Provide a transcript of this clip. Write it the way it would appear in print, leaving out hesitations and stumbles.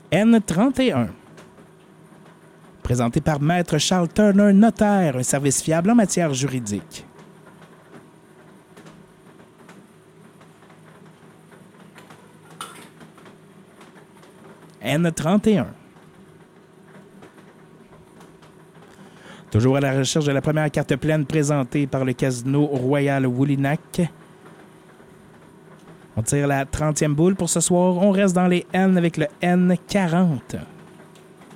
N31. Présenté par Maître Charles Turner, notaire, un service fiable en matière juridique. N31. Toujours à la recherche de la première carte pleine présentée par le Casino Royal Wolinak. On tire la 30e boule pour ce soir. On reste dans les N avec le N40.